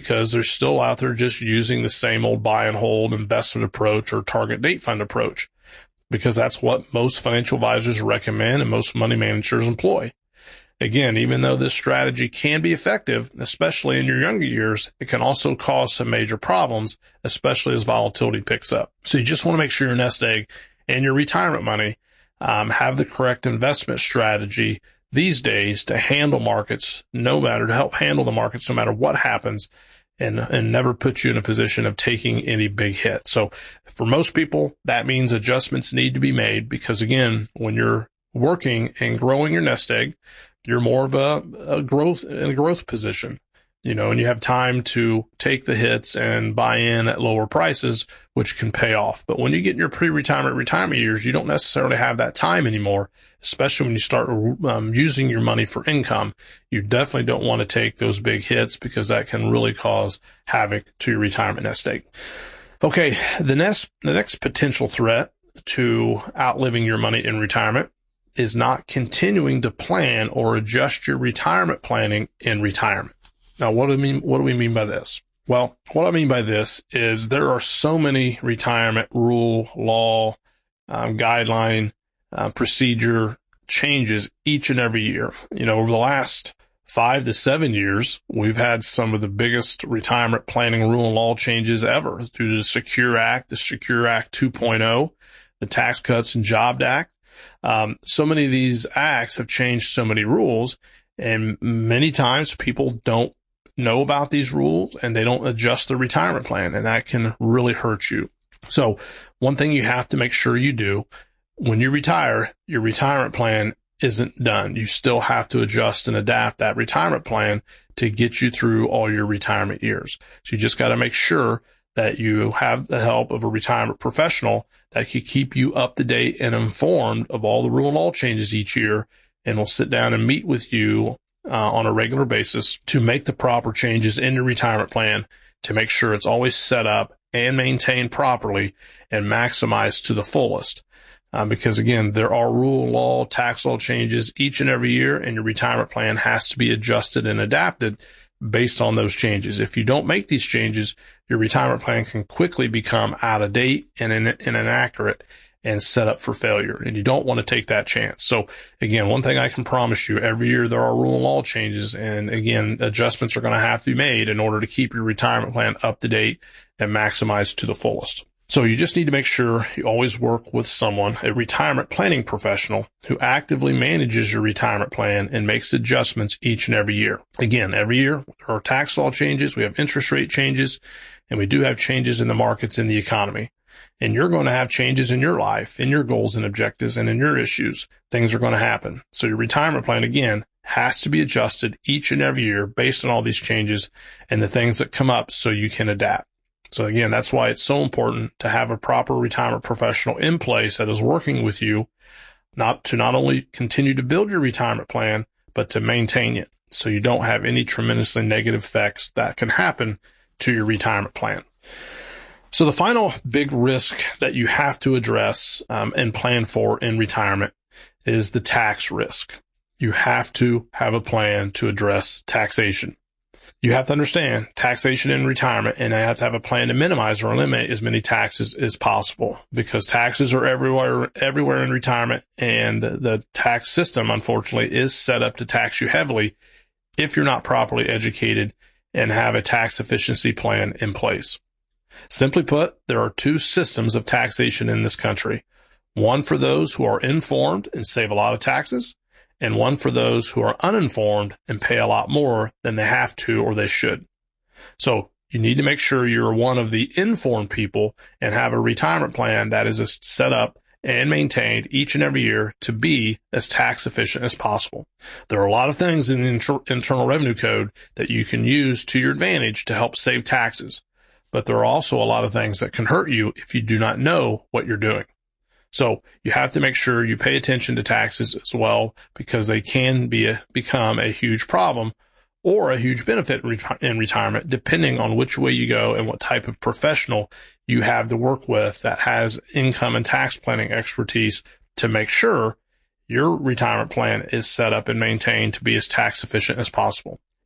because they're still out there just using the same old buy and hold investment approach or target date fund approach, because that's what most financial advisors recommend and most money managers employ. Again, even though this strategy can be effective, especially in your younger years, it can also cause some major problems, especially as volatility picks up. So you just want to make sure your nest egg and your retirement money have the correct investment strategy these days to handle markets, to help handle the markets no matter what happens, and never put you in a position of taking any big hit. So for most people, that means adjustments need to be made because, again, when you're working and growing your nest egg, you're more of a growth position, and you have time to take the hits and buy in at lower prices, which can pay off. But when you get in your retirement years, you don't necessarily have that time anymore, especially when you start using your money for income. You definitely don't want to take those big hits because that can really cause havoc to your retirement nest egg. Okay, the next potential threat to outliving your money in retirement is not continuing to plan or adjust your retirement planning in retirement. Now, what do we mean by this? Well, what I mean by this is there are so many retirement rule, law, guideline, procedure changes each and every year. Over the last 5 to 7 years, we've had some of the biggest retirement planning rule and law changes ever through the Secure Act, the Secure Act 2.0, the Tax Cuts and Jobs Act. So many of these acts have changed so many rules, and many times people don't know about these rules and they don't adjust their retirement plan, and that can really hurt you. So one thing you have to make sure you do when you retire, your retirement plan isn't done. You still have to adjust and adapt that retirement plan to get you through all your retirement years. So you just got to make sure that you have the help of a retirement professional that can keep you up to date and informed of all the rule and law changes each year, and will sit down and meet with you on a regular basis to make the proper changes in your retirement plan to make sure it's always set up and maintained properly and maximized to the fullest. Because again, there are rule, law, tax law changes each and every year, and your retirement plan has to be adjusted and adapted based on those changes. If you don't make these changes, your retirement plan can quickly become out of date and inaccurate and set up for failure. And you don't want to take that chance. So again, one thing I can promise you, every year there are rule and law changes. And again, adjustments are going to have to be made in order to keep your retirement plan up to date and maximized to the fullest. So you just need to make sure you always work with someone, a retirement planning professional, who actively manages your retirement plan and makes adjustments each and every year. Again, every year there are tax law changes, we have interest rate changes, and we do have changes in the markets and the economy. And you're going to have changes in your life, in your goals and objectives, and in your issues. Things are going to happen. So your retirement plan, again, has to be adjusted each and every year based on all these changes and the things that come up so you can adapt. So again, that's why it's so important to have a proper retirement professional in place that is working with you, not only continue to build your retirement plan, but to maintain it so you don't have any tremendously negative effects that can happen to your retirement plan. So the final big risk that you have to address and plan for in retirement is the tax risk. You have to have a plan to address taxation. You have to understand taxation in retirement, and I have to have a plan to minimize or eliminate as many taxes as possible, because taxes are everywhere in retirement, and the tax system, unfortunately, is set up to tax you heavily if you're not properly educated and have a tax efficiency plan in place. Simply put, there are two systems of taxation in this country. One for those who are informed and save a lot of taxes, and one for those who are uninformed and pay a lot more than they have to or they should. So you need to make sure you're one of the informed people and have a retirement plan that is set up and maintained each and every year to be as tax efficient as possible. There are a lot of things in the Internal Revenue Code that you can use to your advantage to help save taxes, but there are also a lot of things that can hurt you if you do not know what you're doing. So you have to make sure you pay attention to taxes as well, because they can become a huge problem or a huge benefit in retirement, depending on which way you go and what type of professional you have to work with that has income and tax planning expertise to make sure your retirement plan is set up and maintained to be as tax efficient as possible.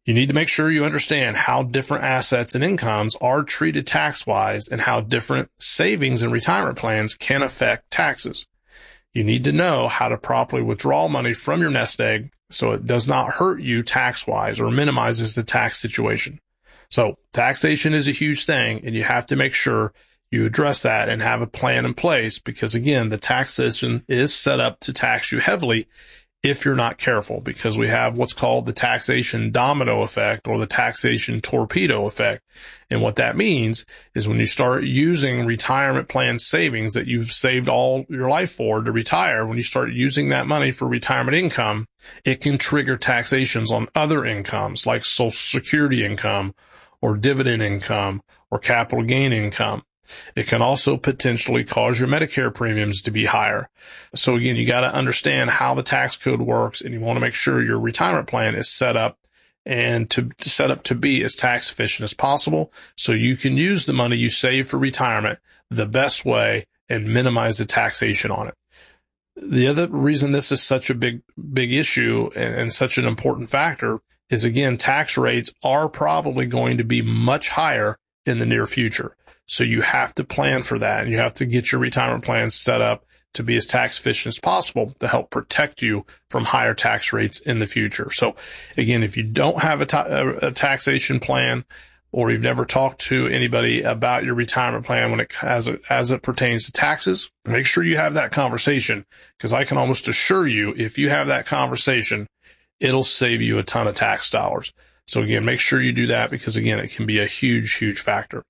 You need to make sure you understand how different assets and incomes are treated tax-wise and how different savings and retirement plans can affect taxes. You need to know how to properly withdraw money from your nest egg so it does not hurt you tax-wise or minimizes the tax situation. So taxation is a huge thing, and you have to make sure you address that and have a plan in place because, again, the tax system is set up to tax you heavily if you're not careful, because we have what's called the taxation domino effect or the taxation torpedo effect. And what that means is when you start using retirement plan savings that you've saved all your life for to retire, when you start using that money for retirement income, it can trigger taxations on other incomes like Social Security income or dividend income or capital gain income. It can also potentially cause your Medicare premiums to be higher. So again, you got to understand how the tax code works, and you want to make sure your retirement plan is set up and to set up to be as tax efficient as possible so you can use the money you save for retirement the best way and minimize the taxation on it. The other reason this is such a big issue and such an important factor is, again, tax rates are probably going to be much higher in the near future. So you have to plan for that, and you have to get your retirement plan set up to be as tax efficient as possible to help protect you from higher tax rates in the future. So again, if you don't have a taxation plan, or you've never talked to anybody about your retirement plan when as it pertains to taxes, make sure you have that conversation, because I can almost assure you, if you have that conversation, it'll save you a ton of tax dollars. So again, make sure you do that, because again, it can be a huge, huge factor.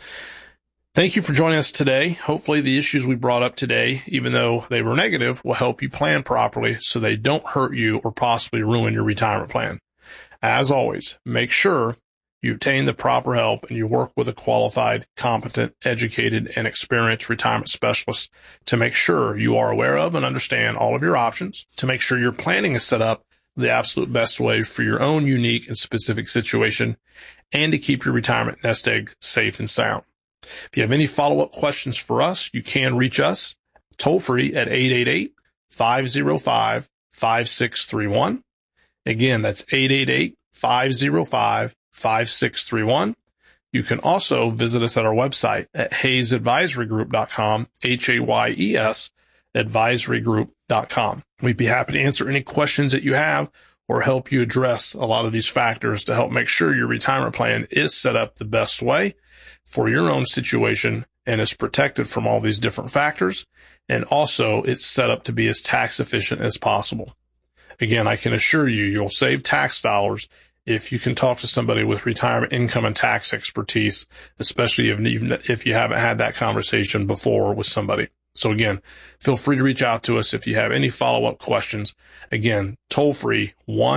Thank you for joining us today. Hopefully the issues we brought up today, even though they were negative, will help you plan properly so they don't hurt you or possibly ruin your retirement plan. As always, make sure you obtain the proper help and you work with a qualified, competent, educated, and experienced retirement specialist to make sure you are aware of and understand all of your options, to make sure your planning is set up the absolute best way for your own unique and specific situation, and to keep your retirement nest egg safe and sound. If you have any follow-up questions for us, you can reach us toll free at 888-505-5631. Again, that's 888-505-5631. You can also visit us at our website at hayesadvisorygroup.com, HAYES advisorygroup.com. We'd be happy to answer any questions that you have or help you address a lot of these factors to help make sure your retirement plan is set up the best way for your own situation and is protected from all these different factors. And also it's set up to be as tax efficient as possible. Again, I can assure you, you'll save tax dollars if you can talk to somebody with retirement income and tax expertise, especially if you haven't had that conversation before with somebody. So again, feel free to reach out to us if you have any follow-up questions. Again, toll free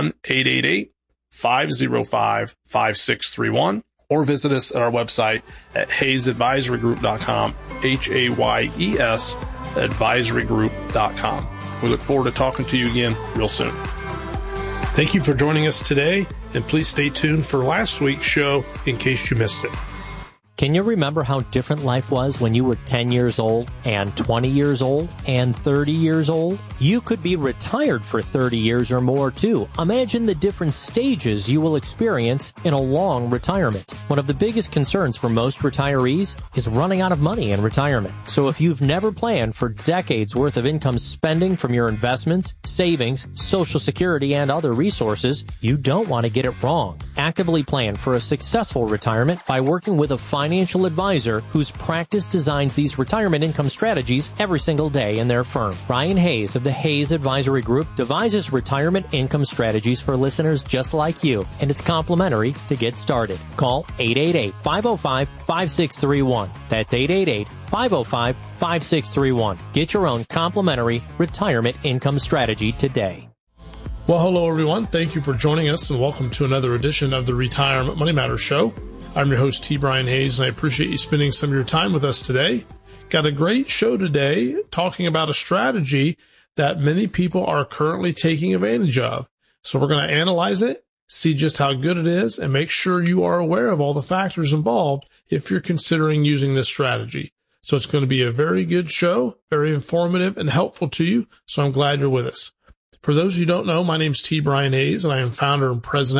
1-888-505-5631, or visit us at our website at hayesadvisorygroup.com, HAYES advisorygroup.com. We look forward to talking to you again real soon. Thank you for joining us today, and please stay tuned for last week's show in case you missed it. Can you remember how different life was when you were 10 years old and 20 years old and 30 years old? You could be retired for 30 years or more too. Imagine the different stages you will experience in a long retirement. One of the biggest concerns for most retirees is running out of money in retirement. So if you've never planned for decades worth of income spending from your investments, savings, Social Security, and other resources, you don't want to get it wrong. Actively plan for a successful retirement by working with a financial advisor whose practice designs these retirement income strategies every single day in their firm. Brian Hayes of the Hayes Advisory Group devises retirement income strategies for listeners just like you, and it's complimentary to get started. Call 888-505-5631. That's 888-505-5631. Get your own complimentary retirement income strategy today. Well, hello, everyone. Thank you for joining us, and welcome to another edition of the Retirement Money Matters Show. I'm your host, T. Brian Hayes, and I appreciate you spending some of your time with us today. Got a great show today talking about a strategy that many people are currently taking advantage of. So we're going to analyze it, see just how good it is, and make sure you are aware of all the factors involved if you're considering using this strategy. So it's going to be a very good show, very informative and helpful to you. So I'm glad you're with us. For those who don't know, my name is T. Brian Hayes, and I am founder and president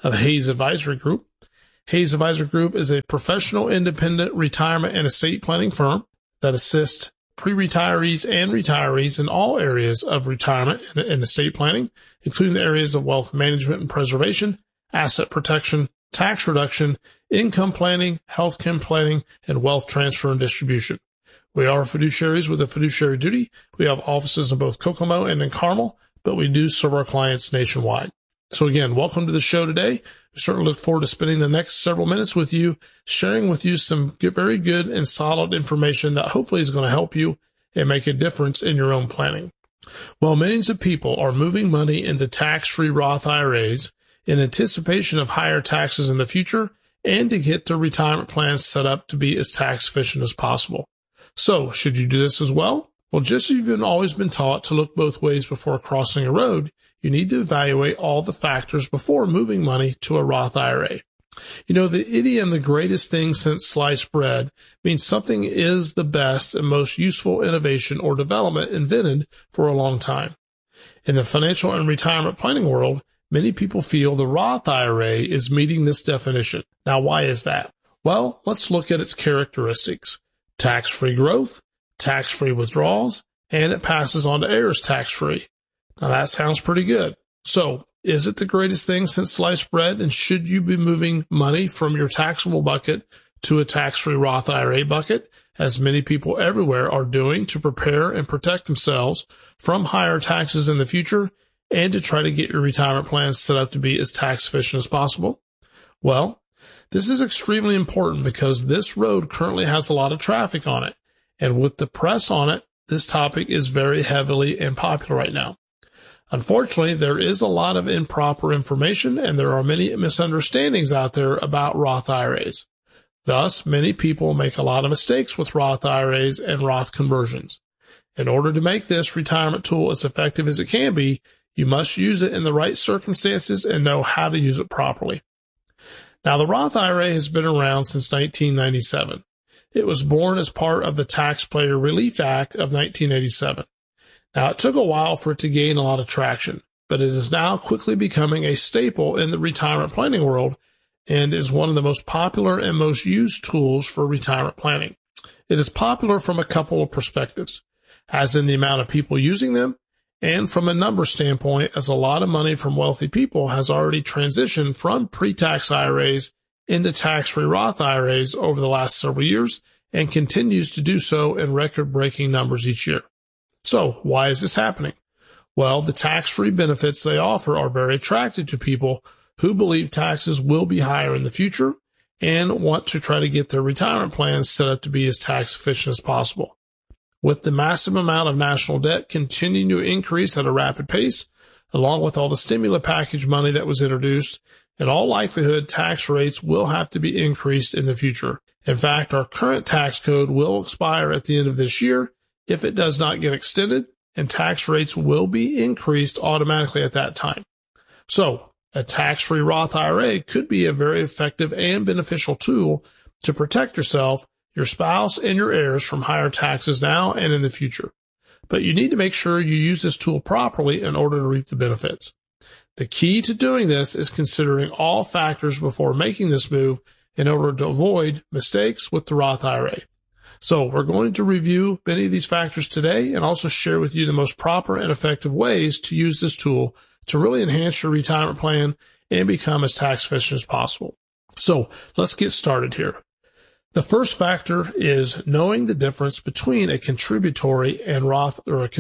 of Hayes Advisory Group. Hayes Advisory Group is a professional independent retirement and estate planning firm that assists pre-retirees and retirees in all areas of retirement and estate planning, including the areas of wealth management and preservation, asset protection, tax reduction, income planning, healthcare planning, and wealth transfer and distribution. We are fiduciaries with a fiduciary duty. We have offices in both Kokomo and in Carmel, but we do serve our clients nationwide. So again, welcome to the show today. We certainly look forward to spending the next several minutes with you, sharing with you some very good and solid information that hopefully is going to help you and make a difference in your own planning. Well, millions of people are moving money into tax-free Roth IRAs in anticipation of higher taxes in the future and to get their retirement plans set up to be as tax efficient as possible. So, should you do this as well? Well, just as you've always been taught to look both ways before crossing a road, you need to evaluate all the factors before moving money to a Roth IRA. You know, the idiom, the greatest thing since sliced bread, means something is the best and most useful innovation or development invented for a long time. In the financial and retirement planning world, many people feel the Roth IRA is meeting this definition. Now, why is that? Well, let's look at its characteristics. Tax-free growth, tax-free withdrawals, and it passes on to heirs tax-free. Now that sounds pretty good. So, is it the greatest thing since sliced bread, and should you be moving money from your taxable bucket to a tax-free Roth IRA bucket, as many people everywhere are doing to prepare and protect themselves from higher taxes in the future and to try to get your retirement plans set up to be as tax efficient as possible? Well, this is extremely important because this road currently has a lot of traffic on it, and with the press on it, this topic is very heavily and popular right now. Unfortunately, there is a lot of improper information and there are many misunderstandings out there about Roth IRAs. Thus, many people make a lot of mistakes with Roth IRAs and Roth conversions. In order to make this retirement tool as effective as it can be, you must use it in the right circumstances and know how to use it properly. Now, the Roth IRA has been around since 1997. It was born as part of the Taxpayer Relief Act of 1987. Now, it took a while for it to gain a lot of traction, but it is now quickly becoming a staple in the retirement planning world and is one of the most popular and most used tools for retirement planning. It is popular from a couple of perspectives, as in the amount of people using them, and from a number standpoint, as a lot of money from wealthy people has already transitioned from pre-tax IRAs into tax-free Roth IRAs over the last several years and continues to do so in record-breaking numbers each year. So, why is this happening? Well, the tax-free benefits they offer are very attractive to people who believe taxes will be higher in the future and want to try to get their retirement plans set up to be as tax efficient as possible. With the massive amount of national debt continuing to increase at a rapid pace, along with all the stimulus package money that was introduced, in all likelihood, tax rates will have to be increased in the future. In fact, our current tax code will expire at the end of this year if it does not get extended, and tax rates will be increased automatically at that time. So, a tax-free Roth IRA could be a very effective and beneficial tool to protect yourself, your spouse, and your heirs from higher taxes now and in the future. But you need to make sure you use this tool properly in order to reap the benefits. The key to doing this is considering all factors before making this move in order to avoid mistakes with the Roth IRA. So we're going to review many of these factors today and also share with you the most proper and effective ways to use this tool to really enhance your retirement plan and become as tax efficient as possible. So let's get started here. The first factor is knowing the difference between a contributory and Roth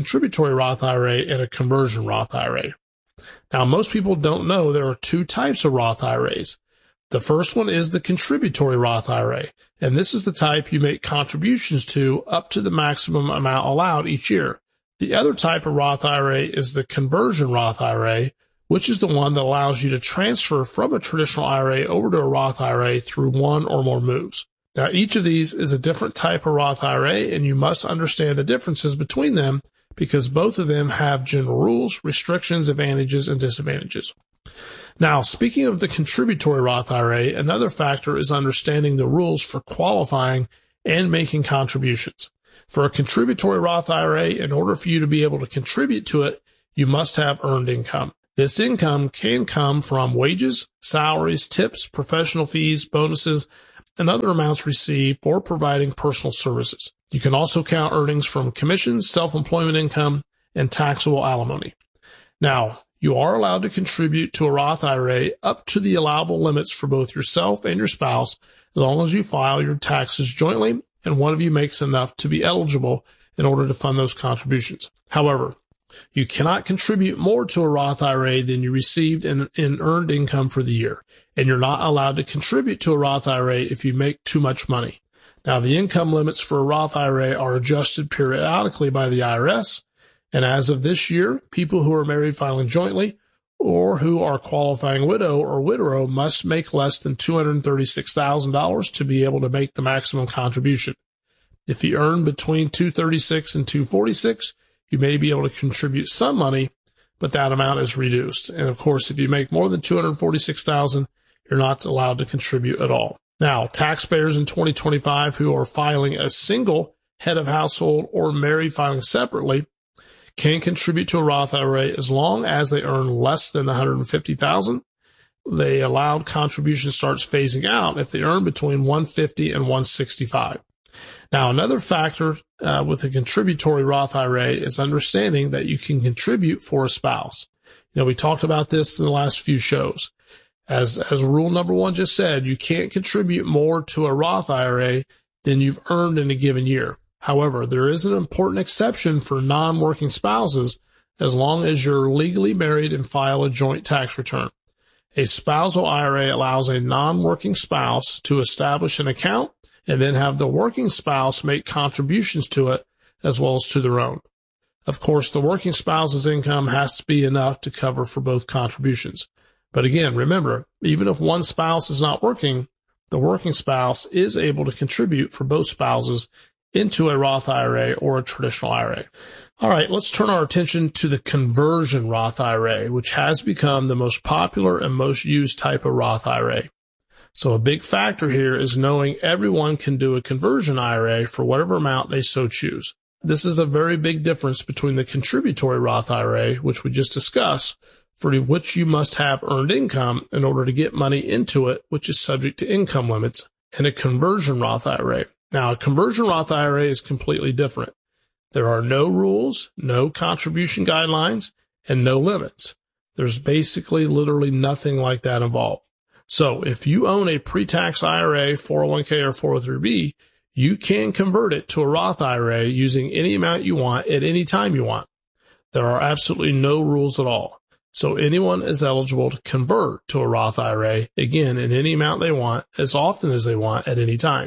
IRA and a conversion Roth IRA. Now, most people don't know there are two types of Roth IRAs. The first one is the contributory Roth IRA, and this is the type you make contributions to up to the maximum amount allowed each year. The other type of Roth IRA is the conversion Roth IRA, which is the one that allows you to transfer from a traditional IRA over to a Roth IRA through one or more moves. Now, each of these is a different type of Roth IRA, and you must understand the differences between them because both of them have general rules, restrictions, advantages, and disadvantages. Now, speaking of the contributory Roth IRA, another factor is understanding the rules for qualifying and making contributions. For a contributory Roth IRA, in order for you to be able to contribute to it, you must have earned income. This income can come from wages, salaries, tips, professional fees, bonuses, and other amounts received for providing personal services. You can also count earnings from commissions, self-employment income, and taxable alimony. Now, you are allowed to contribute to a Roth IRA up to the allowable limits for both yourself and your spouse, as long as you file your taxes jointly and one of you makes enough to be eligible in order to fund those contributions. However, you cannot contribute more to a Roth IRA than you received in earned income for the year, and you're not allowed to contribute to a Roth IRA if you make too much money. Now, the income limits for a Roth IRA are adjusted periodically by the IRS, and as of this year, people who are married filing jointly or who are qualifying widow or widower must make less than $236,000 to be able to make the maximum contribution. If you earn between $236,000 and $246,000, you may be able to contribute some money, but that amount is reduced. And of course, if you make more than $246,000, you're not allowed to contribute at all. Now, taxpayers in 2025 who are filing a single head of household or married filing separately can contribute to a Roth IRA as long as they earn less than $150,000. The allowed contribution starts phasing out if they earn between $150,000 and $165,000. Now, another factor with a contributory Roth IRA is understanding that you can contribute for a spouse. We talked about this in the last few shows. As rule number one just said, you can't contribute more to a Roth IRA than you've earned in a given year. However, there is an important exception for non-working spouses as long as you're legally married and file a joint tax return. A spousal IRA allows a non-working spouse to establish an account and then have the working spouse make contributions to it as well as to their own. Of course, the working spouse's income has to be enough to cover for both contributions. But again, remember, even if one spouse is not working, the working spouse is able to contribute for both spouses into a Roth IRA or a traditional IRA. All right, let's turn our attention to the conversion Roth IRA, which has become the most popular and most used type of Roth IRA. So a big factor here is knowing everyone can do a conversion IRA for whatever amount they so choose. This is a very big difference between the contributory Roth IRA, which we just discussed, for which you must have earned income in order to get money into it, which is subject to income limits, and a conversion Roth IRA. Now, a conversion Roth IRA is completely different. There are no rules, no contribution guidelines, and no limits. There's basically literally nothing like that involved. So if you own a pre-tax IRA, 401k, or 403b, you can convert it to a Roth IRA using any amount you want at any time you want. There are absolutely no rules at all. So anyone is eligible to convert to a Roth IRA, again, in any amount they want, as often as they want at any time.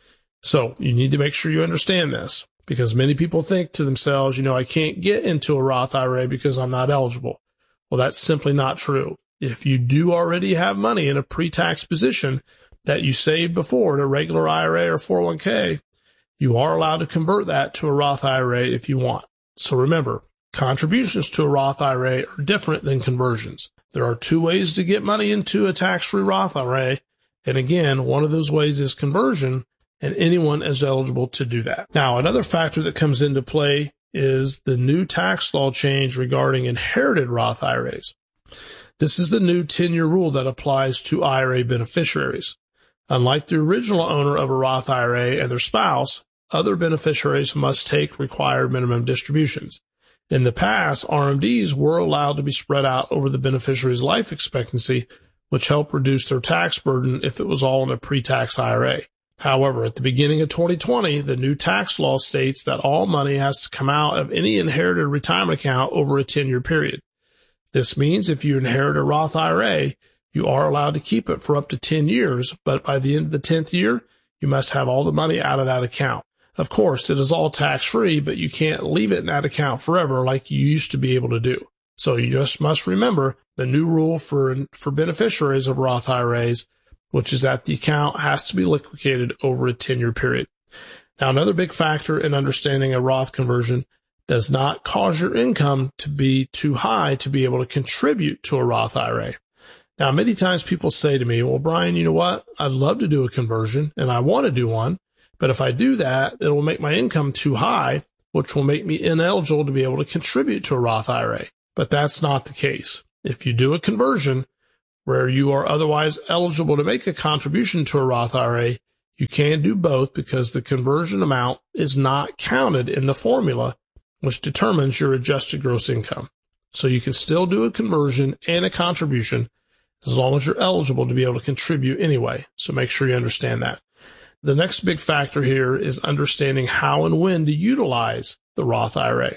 So you need to make sure you understand this, because many people think to themselves, I can't get into a Roth IRA because I'm not eligible. Well, that's simply not true. If you do already have money in a pre-tax position that you saved before in a regular IRA or 401k, you are allowed to convert that to a Roth IRA if you want. So remember, contributions to a Roth IRA are different than conversions. There are two ways to get money into a tax-free Roth IRA. And again, one of those ways is conversion, and anyone is eligible to do that. Now, another factor that comes into play is the new tax law change regarding inherited Roth IRAs. This is the new 10-year rule that applies to IRA beneficiaries. Unlike the original owner of a Roth IRA and their spouse, other beneficiaries must take required minimum distributions. In the past, RMDs were allowed to be spread out over the beneficiary's life expectancy, which helped reduce their tax burden if it was all in a pre-tax IRA. However, at the beginning of 2020, the new tax law states that all money has to come out of any inherited retirement account over a 10-year period. This means if you inherit a Roth IRA, you are allowed to keep it for up to 10 years, but by the end of the 10th year, you must have all the money out of that account. Of course, it is all tax-free, but you can't leave it in that account forever like you used to be able to do. So you just must remember the new rule for beneficiaries of Roth IRAs, which is that the account has to be liquidated over a 10-year period. Now, another big factor in understanding a Roth conversion does not cause your income to be too high to be able to contribute to a Roth IRA. Now, many times people say to me, well, Brian, you know what? I'd love to do a conversion and I want to do one, but if I do that, it will make my income too high, which will make me ineligible to be able to contribute to a Roth IRA. But that's not the case. If you do a conversion where you are otherwise eligible to make a contribution to a Roth IRA, you can do both because the conversion amount is not counted in the formula, which determines your adjusted gross income. So you can still do a conversion and a contribution as long as you're eligible to be able to contribute anyway. So make sure you understand that. The next big factor here is understanding how and when to utilize the Roth IRA.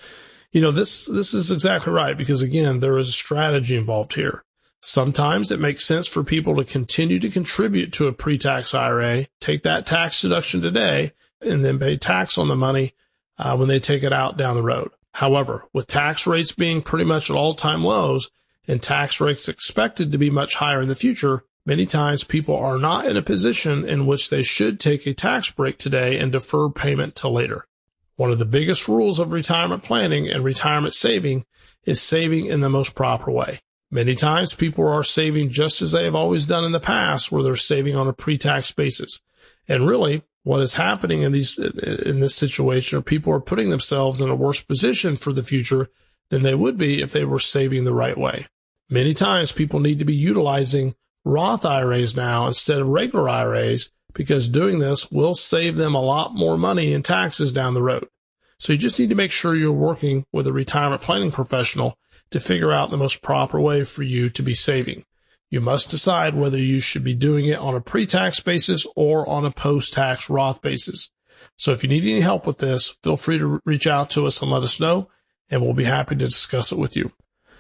This is exactly right because, again, there is a strategy involved here. Sometimes it makes sense for people to continue to contribute to a pre-tax IRA, take that tax deduction today, and then pay tax on the money when they take it out down the road. However, with tax rates being pretty much at all-time lows and tax rates expected to be much higher in the future, many times people are not in a position in which they should take a tax break today and defer payment till later. One of the biggest rules of retirement planning and retirement saving is saving in the most proper way. Many times people are saving just as they have always done in the past, where they're saving on a pre-tax basis. And really, what is happening in this situation are people are putting themselves in a worse position for the future than they would be if they were saving the right way. Many times people need to be utilizing Roth IRAs now instead of regular IRAs because doing this will save them a lot more money in taxes down the road. So you just need to make sure you're working with a retirement planning professional to figure out the most proper way for you to be saving. You must decide whether you should be doing it on a pre-tax basis or on a post-tax Roth basis. So if you need any help with this, feel free to reach out to us and let us know, and we'll be happy to discuss it with you.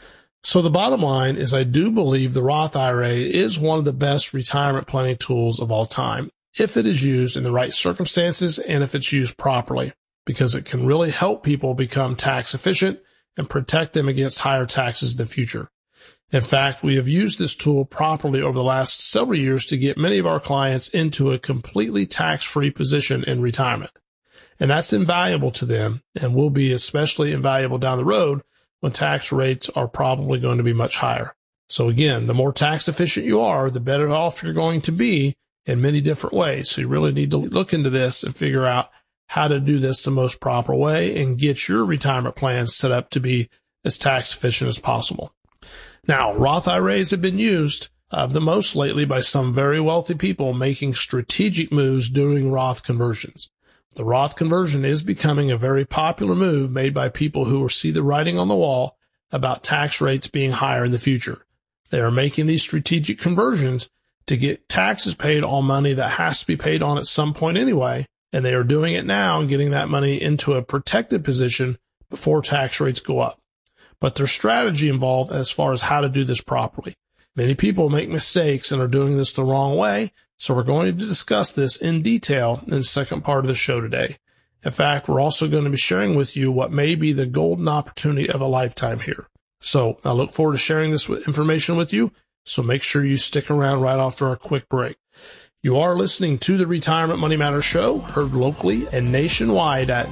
So the bottom line is I do believe the Roth IRA is one of the best retirement planning tools of all time if it is used in the right circumstances and if it's used properly, because it can really help people become tax efficient and protect them against higher taxes in the future. In fact, we have used this tool properly over the last several years to get many of our clients into a completely tax-free position in retirement. And that's invaluable to them and will be especially invaluable down the road when tax rates are probably going to be much higher. So again, the more tax efficient you are, the better off you're going to be in many different ways. So you really need to look into this and figure out how to do this the most proper way and get your retirement plans set up to be as tax efficient as possible. Now, Roth IRAs have been used the most lately by some very wealthy people making strategic moves doing Roth conversions. The Roth conversion is becoming a very popular move made by people who see the writing on the wall about tax rates being higher in the future. They are making these strategic conversions to get taxes paid on money that has to be paid on at some point anyway, and they are doing it now and getting that money into a protected position before tax rates go up. But there's strategy involved as far as how to do this properly. Many people make mistakes and are doing this the wrong way, so we're going to discuss this in detail in the second part of the show today. In fact, we're also going to be sharing with you what may be the golden opportunity of a lifetime here. So I look forward to sharing this information with you, so make sure you stick around right after our quick break. You are listening to the Retirement Money Matters Show, heard locally and nationwide at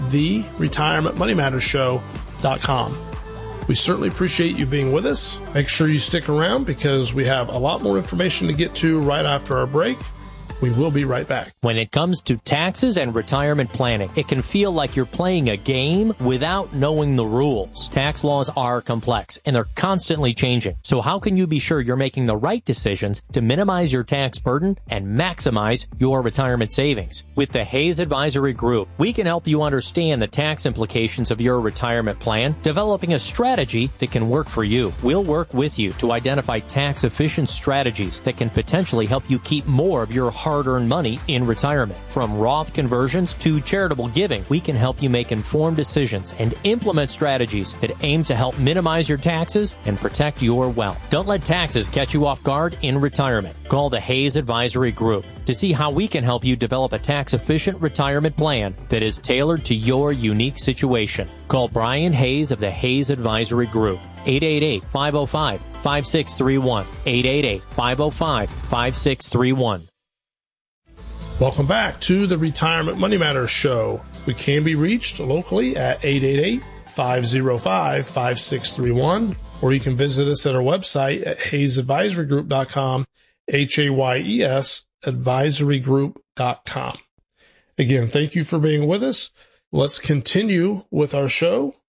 theretirementmoneymattersshow.com. We certainly appreciate you being with us. Make sure you stick around because we have a lot more information to get to right after our break. We will be right back. When it comes to taxes and retirement planning, it can feel like you're playing a game without knowing the rules. Tax laws are complex and they're constantly changing. So how can you be sure you're making the right decisions to minimize your tax burden and maximize your retirement savings? With the Hayes Advisory Group, we can help you understand the tax implications of your retirement plan, developing a strategy that can work for you. We'll work with you to identify tax-efficient strategies that can potentially help you keep more of your hard-earned money in retirement. From Roth conversions to charitable giving, we can help you make informed decisions and implement strategies that aim to help minimize your taxes and protect your wealth. Don't let taxes catch you off guard in retirement. Call the Hayes Advisory Group to see how we can help you develop a tax-efficient retirement plan that is tailored to your unique situation. Call Brian Hayes of the Hayes Advisory Group. 888-505-5631. 888-505-5631. Welcome back to the Retirement Money Matters Show. We can be reached locally at 888-505-5631, or you can visit us at our website at hayesadvisorygroup.com, HAYES advisorygroup.com. Again, thank you for being with us. Let's continue with our show.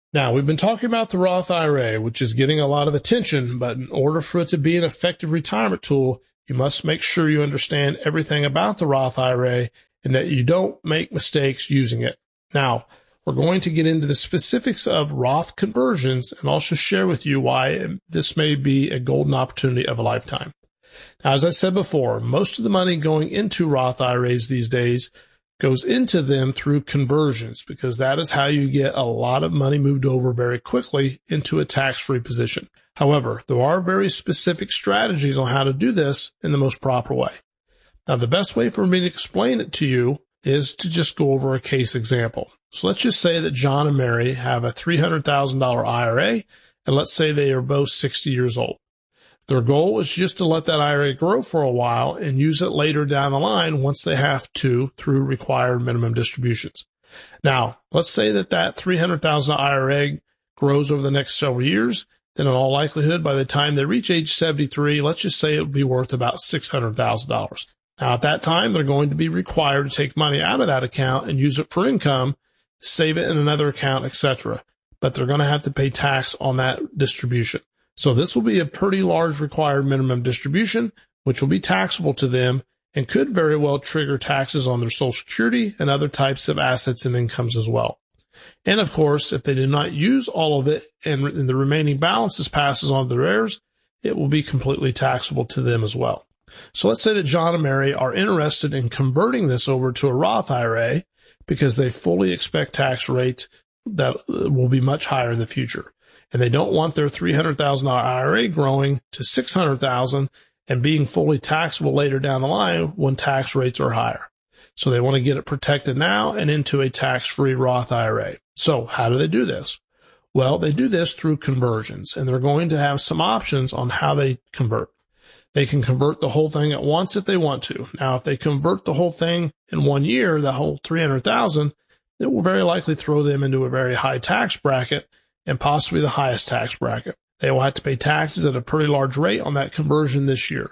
Now, we've been talking about the Roth IRA, which is getting a lot of attention, but in order for it to be an effective retirement tool, you must make sure you understand everything about the Roth IRA and that you don't make mistakes using it. Now, we're going to get into the specifics of Roth conversions and also share with you why this may be a golden opportunity of a lifetime. Now, as I said before, most of the money going into Roth IRAs these days goes into them through conversions, because that is how you get a lot of money moved over very quickly into a tax-free position. However, there are very specific strategies on how to do this in the most proper way. Now, the best way for me to explain it to you is to just go over a case example. So let's just say that John and Mary have a $300,000 IRA, and let's say they are both 60 years old. Their goal is just to let that IRA grow for a while and use it later down the line once they have to through required minimum distributions. Now, let's say that $300,000 IRA grows over the next several years. Then in all likelihood, by the time they reach age 73, let's just say it would be worth about $600,000. Now, at that time, they're going to be required to take money out of that account and use it for income, save it in another account, etc. But they're going to have to pay tax on that distribution. So this will be a pretty large required minimum distribution, which will be taxable to them and could very well trigger taxes on their Social Security and other types of assets and incomes as well. And of course, if they did not use all of it and the remaining balances passes on to their heirs, it will be completely taxable to them as well. So let's say that John and Mary are interested in converting this over to a Roth IRA because they fully expect tax rates that will be much higher in the future. And they don't want their $300,000 IRA growing to $600,000 and being fully taxable later down the line when tax rates are higher. So they want to get it protected now and into a tax-free Roth IRA. So how do they do this? Well, they do this through conversions, and they're going to have some options on how they convert. They can convert the whole thing at once if they want to. Now, if they convert the whole thing in 1 year, the whole $300,000, it will very likely throw them into a very high tax bracket and possibly the highest tax bracket. They will have to pay taxes at a pretty large rate on that conversion this year.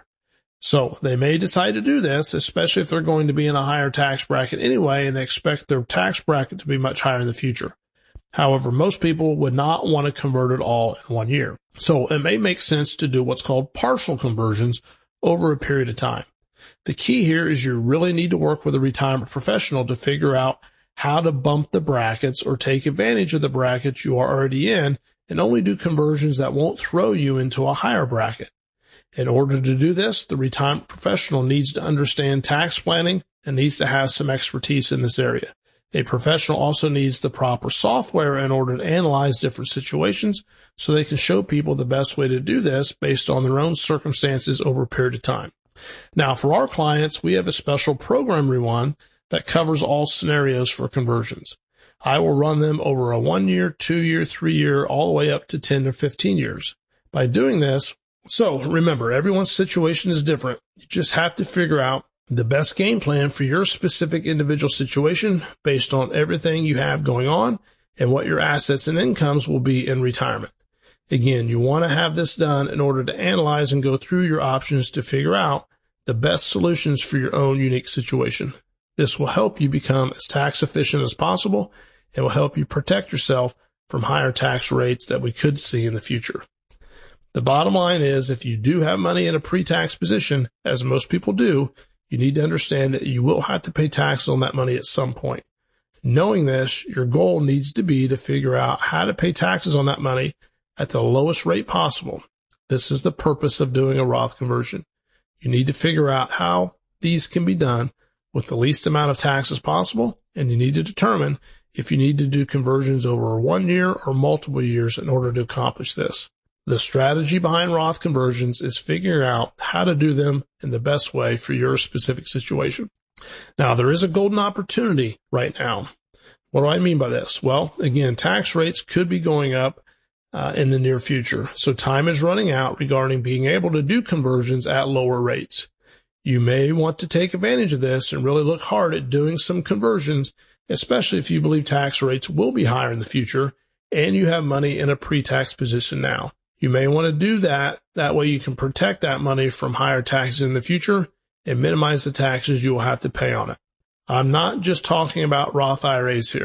So they may decide to do this, especially if they're going to be in a higher tax bracket anyway, and they expect their tax bracket to be much higher in the future. However, most people would not want to convert it all in 1 year. So it may make sense to do what's called partial conversions over a period of time. The key here is you really need to work with a retirement professional to figure out how to bump the brackets or take advantage of the brackets you are already in and only do conversions that won't throw you into a higher bracket. In order to do this, the retirement professional needs to understand tax planning and needs to have some expertise in this area. A professional also needs the proper software in order to analyze different situations so they can show people the best way to do this based on their own circumstances over a period of time. Now, for our clients, we have a special program we run that covers all scenarios for conversions. I will run them over a 1 year, 2 year, 3 year, all the way up to 10 to 15 years. By doing this, so remember, everyone's situation is different. You just have to figure out the best game plan for your specific individual situation based on everything you have going on and what your assets and incomes will be in retirement. Again, you want to have this done in order to analyze and go through your options to figure out the best solutions for your own unique situation. This will help you become as tax efficient as possible and will help you protect yourself from higher tax rates that we could see in the future. The bottom line is, if you do have money in a pre-tax position, as most people do, you need to understand that you will have to pay taxes on that money at some point. Knowing this, your goal needs to be to figure out how to pay taxes on that money at the lowest rate possible. This is the purpose of doing a Roth conversion. You need to figure out how these can be done with the least amount of taxes possible, and you need to determine if you need to do conversions over 1 year or multiple years in order to accomplish this. The strategy behind Roth conversions is figuring out how to do them in the best way for your specific situation. Now, there is a golden opportunity right now. What do I mean by this? Well, again, tax rates could be going up in the near future. So time is running out regarding being able to do conversions at lower rates. You may want to take advantage of this and really look hard at doing some conversions, especially if you believe tax rates will be higher in the future and you have money in a pre-tax position now. You may want to do that. That way you can protect that money from higher taxes in the future and minimize the taxes you will have to pay on it. I'm not just talking about Roth IRAs here.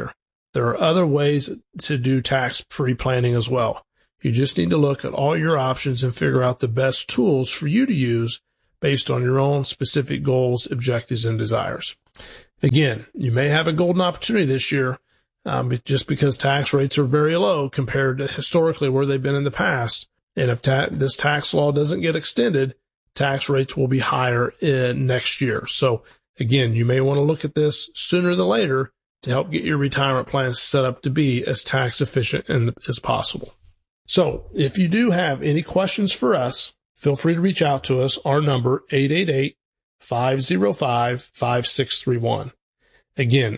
There are other ways to do tax pre-planning as well. You just need to look at all your options and figure out the best tools for you to use based on your own specific goals, objectives, and desires. Again, you may have a golden opportunity this year just because tax rates are very low compared to historically where they've been in the past. And if this tax law doesn't get extended, tax rates will be higher in next year. So again, you may want to look at this sooner than later to help get your retirement plans set up to be as tax efficient as possible. So if you do have any questions for us, feel free to reach out to us. Our number, 888-505-5631. Again,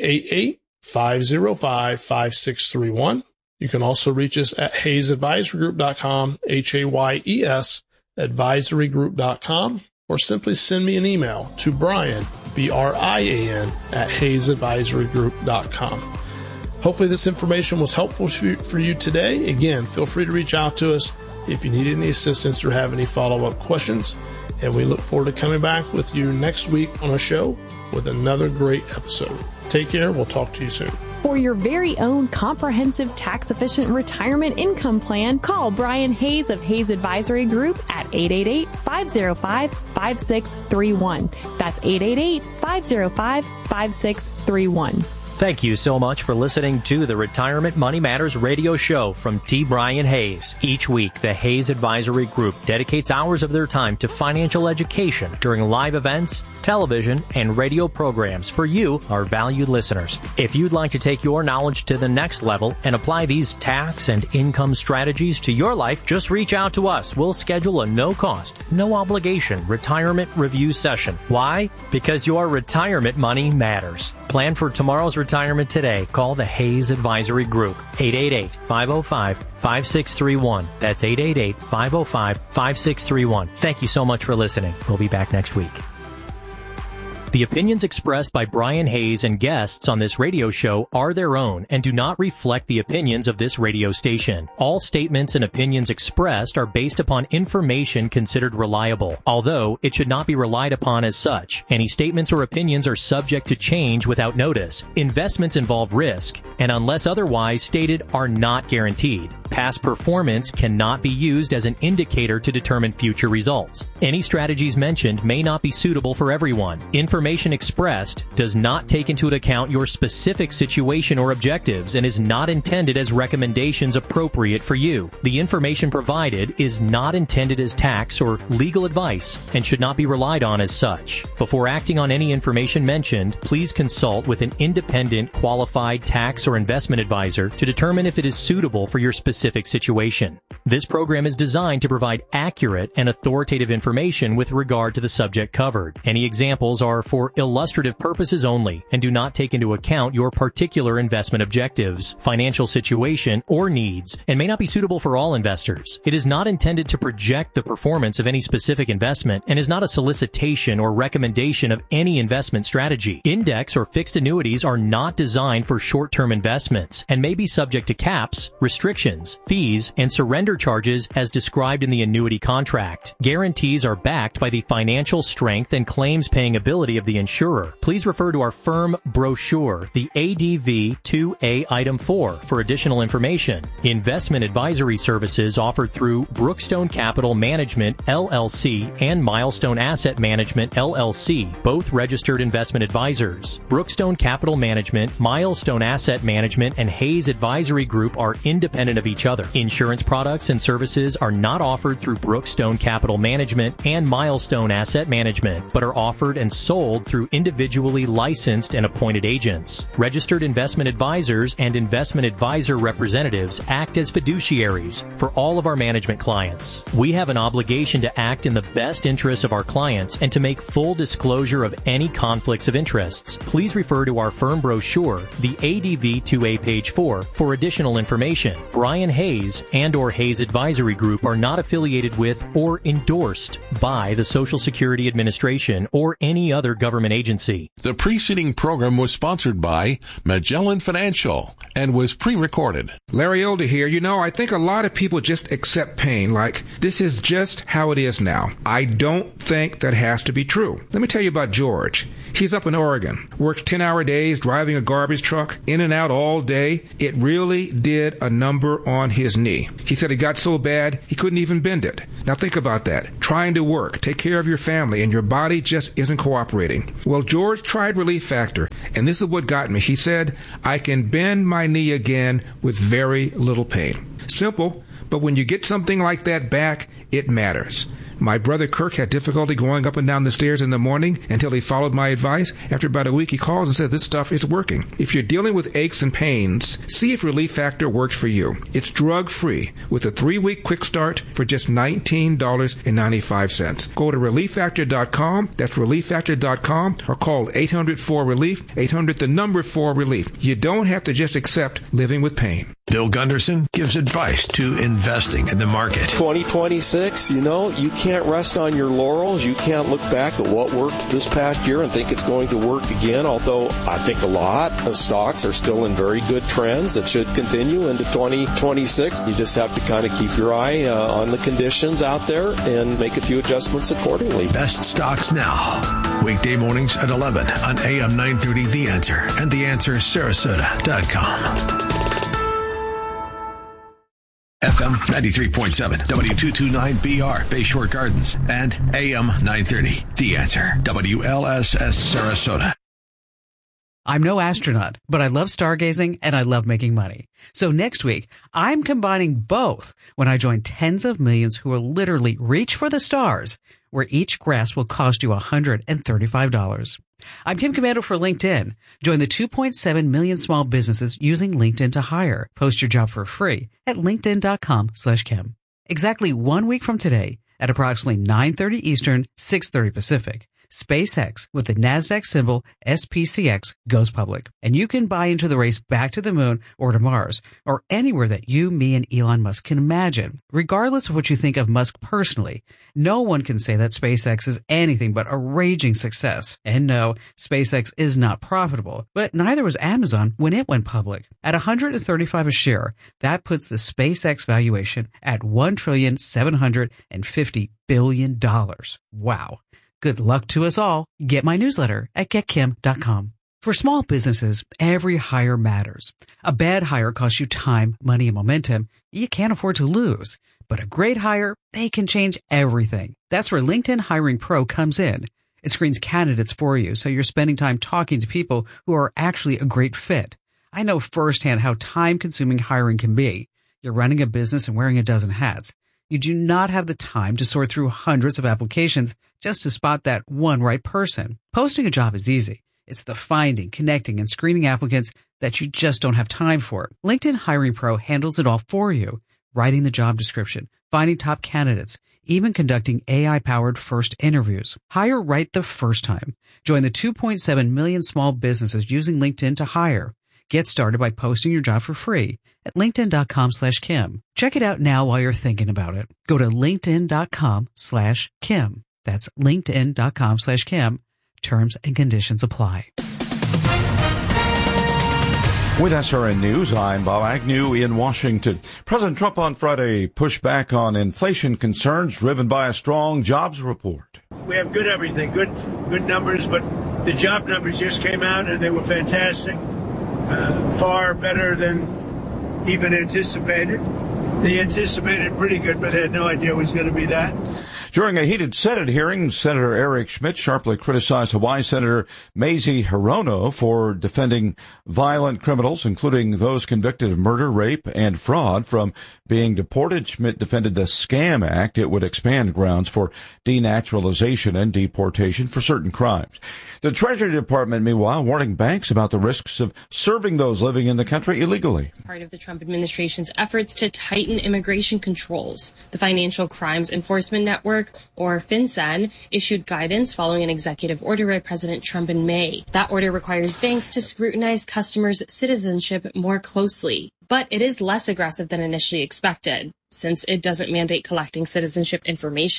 888-505-5631. You can also reach us at HayesAdvisoryGroup.com, HAYES, advisorygroup.com, or simply send me an email to Brian, BRIAN, at HayesAdvisoryGroup.com. Hopefully this information was helpful for you today. Again, feel free to reach out to us if you need any assistance or have any follow-up questions. And we look forward to coming back with you next week on a show with another great episode. Take care. We'll talk to you soon. For your very own comprehensive tax-efficient retirement income plan, call Brian Hayes of Hayes Advisory Group at 888-505-5631. That's 888-505-5631. Thank you so much for listening to the Retirement Money Matters radio show from T. Brian Hayes. Each week, the Hayes Advisory Group dedicates hours of their time to financial education during live events, television, and radio programs for you, our valued listeners. If you'd like to take your knowledge to the next level and apply these tax and income strategies to your life, just reach out to us. We'll schedule a no-cost, no-obligation retirement review session. Why? Because your retirement money matters. Plan for tomorrow's retirement today. Call the Hayes Advisory Group, 888-505-5631. That's 888-505-5631. Thank you so much for listening. We'll be back next week. The opinions expressed by Brian Hayes and guests on this radio show are their own and do not reflect the opinions of this radio station. All statements and opinions expressed are based upon information considered reliable, although it should not be relied upon as such. Any statements or opinions are subject to change without notice. Investments involve risk, and unless otherwise stated, are not guaranteed. Past performance cannot be used as an indicator to determine future results. Any strategies mentioned may not be suitable for everyone. Information expressed does not take into account your specific situation or objectives and is not intended as recommendations appropriate for you. The information provided is not intended as tax or legal advice and should not be relied on as such. Before acting on any information mentioned, please consult with an independent, qualified tax or investment advisor to determine if it is suitable for your specific situation. This program is designed to provide accurate and authoritative information with regard to the subject covered. Any examples are for illustrative purposes only and do not take into account your particular investment objectives, financial situation, or needs, and may not be suitable for all investors. It is not intended to project the performance of any specific investment and is not a solicitation or recommendation of any investment strategy. Index or fixed annuities are not designed for short-term investments and may be subject to caps, restrictions, fees, and surrender charges as described in the annuity contract. Guarantees are backed by the financial strength and claims-paying ability of the insurer. Please refer to our firm brochure, the ADV 2A Item 4, for additional information. Investment advisory services offered through Brookstone Capital Management, LLC, and Milestone Asset Management, LLC, both registered investment advisors. Brookstone Capital Management, Milestone Asset Management, and Hayes Advisory Group are independent of each other. Insurance products and services are not offered through Brookstone Capital Management and Milestone Asset Management, but are offered and sold through individually licensed and appointed agents. Registered investment advisors and investment advisor representatives act as fiduciaries for all of our management clients. We have an obligation to act in the best interests of our clients and to make full disclosure of any conflicts of interests. Please refer to our firm brochure, the ADV 2A page 4, for additional information. Brian Hayes and/or Hayes Advisory Group are not affiliated with or endorsed by the Social Security Administration or any other other government agency. The preceding program was sponsored by Magellan Financial and was pre-recorded. Larry Older here. I think a lot of people just accept pain like this is just how it is now. I don't think that has to be true. Let me tell you about George. He's up in Oregon, works 10-hour days, driving a garbage truck, in and out all day. It really did a number on his knee. He said it got so bad he couldn't even bend it. Now think about that. Trying to work, take care of your family, and your body just isn't cooperating. Well, George tried Relief Factor, and this is what got me. He said, I can bend my knee again with very little pain. Simple, but when you get something like that back, it matters. My brother Kirk had difficulty going up and down the stairs in the morning until he followed my advice. After about a week, he calls and says, this stuff is working. If you're dealing with aches and pains, see if Relief Factor works for you. It's drug-free with a 3-week quick start for just $19.95. Go to ReliefFactor.com. That's ReliefFactor.com, or call 800-4-RELIEF, 800-4-RELIEF. You don't have to just accept living with pain. Bill Gunderson gives advice to investing in the market. 2026, you can't rest on your laurels. You can't look back at what worked this past year and think it's going to work again, although I think a lot of stocks are still in very good trends that should continue into 2026. You just have to kind of keep your eye on the conditions out there and make a few adjustments accordingly. Best stocks now. Weekday mornings at 11 on AM 930 The Answer and TheAnswerSarasota.com. FM 93.7, W229BR, Bayshore Gardens, and AM 930, The Answer, WLSS Sarasota. I'm no astronaut, but I love stargazing and I love making money. So next week, I'm combining both when I join tens of millions who will literally reach for the stars, where each grasp will cost you $135. I'm Kim Komando for LinkedIn. Join the 2.7 million small businesses using LinkedIn to hire. Post your job for free at linkedin.com/Kim. Exactly 1 week from today at approximately 9:30 Eastern, 6:30 Pacific, SpaceX with the NASDAQ symbol SPCX goes public. And you can buy into the race back to the moon or to Mars or anywhere that you, me, and Elon Musk can imagine. Regardless of what you think of Musk personally, no one can say that SpaceX is anything but a raging success. And no, SpaceX is not profitable, but neither was Amazon when it went public. At $135 a share, that puts the SpaceX valuation at $1,750 billion. Wow. Good luck to us all. Get my newsletter at getkim.com. For small businesses, every hire matters. A bad hire costs you time, money, and momentum you can't afford to lose. But a great hire, they can change everything. That's where LinkedIn Hiring Pro comes in. It screens candidates for you, so you're spending time talking to people who are actually a great fit. I know firsthand how time-consuming hiring can be. You're running a business and wearing a dozen hats. You do not have the time to sort through hundreds of applications just to spot that one right person. Posting a job is easy. It's the finding, connecting, and screening applicants that you just don't have time for. LinkedIn Hiring Pro handles it all for you. Writing the job description, finding top candidates, even conducting AI-powered first interviews. Hire right the first time. Join the 2.7 million small businesses using LinkedIn to hire. Get started by posting your job for free at linkedin.com/Kim. Check it out now while you're thinking about it. Go to linkedin.com/Kim. That's linkedin.com/Kim. Terms and conditions apply. With SRN News, I'm Bob Agnew in Washington. President Trump on Friday pushed back on inflation concerns driven by a strong jobs report. We have good everything, good numbers, but the job numbers just came out and they were fantastic. Far better than even anticipated. They anticipated pretty good, but they had no idea it was going to be that. During a heated Senate hearing, Senator Eric Schmidt sharply criticized Hawaii Senator Mazie Hirono for defending violent criminals, including those convicted of murder, rape, and fraud, from being deported. Schmidt defended the SCAM Act. It would expand grounds for denaturalization and deportation for certain crimes. The Treasury Department, meanwhile, warning banks about the risks of serving those living in the country illegally. Part of the Trump administration's efforts to tighten immigration controls. The Financial Crimes Enforcement Network, or FinCEN, issued guidance following an executive order by President Trump in May. That order requires banks to scrutinize customers' citizenship more closely. But it is less aggressive than initially expected, since it doesn't mandate collecting citizenship information.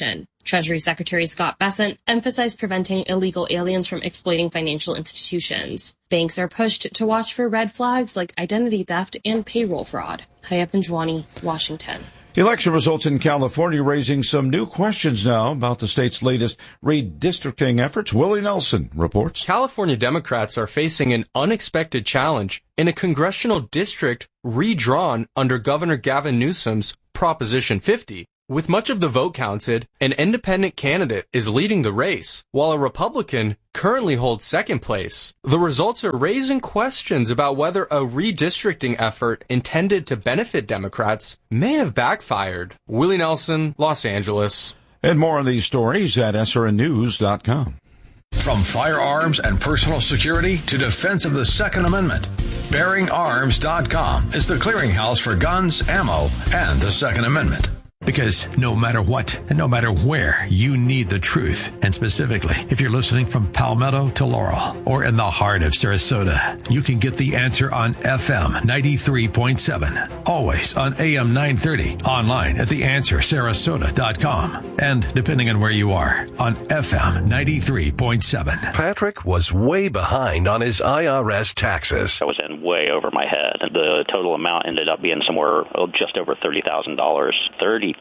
Treasury Secretary Scott Bessent emphasized preventing illegal aliens from exploiting financial institutions. Banks are pushed to watch for red flags like identity theft and payroll fraud. Hayat Panjwani, Washington. Election results in California raising some new questions now about the state's latest redistricting efforts. Willie Nelson reports. California Democrats are facing an unexpected challenge in a congressional district redrawn under Governor Gavin Newsom's Proposition 50. With much of the vote counted, an independent candidate is leading the race, while a Republican currently holds second place. The results are raising questions about whether a redistricting effort intended to benefit Democrats may have backfired. Willie Nelson, Los Angeles. And more on these stories at srnnews.com. From firearms and personal security to defense of the Second Amendment, BearingArms.com is the clearinghouse for guns, ammo, and the Second Amendment. Because no matter what and no matter where, you need the truth. And specifically, if you're listening from Palmetto to Laurel or in the heart of Sarasota, you can get the answer on FM 93.7. Always on AM 930. Online at theanswersarasota.com. And depending on where you are, on FM 93.7. Patrick was way behind on his IRS taxes. I was in way over my head. The total amount ended up being somewhere just over $30,000. $30,000.